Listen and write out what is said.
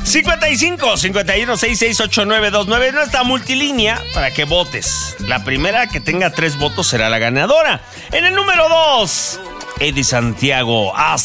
55-5166-8929, nuestra multilínea para que votes. La primera que tenga 3 votos será la ganadora. En el número 2, Eddie Santiago, hasta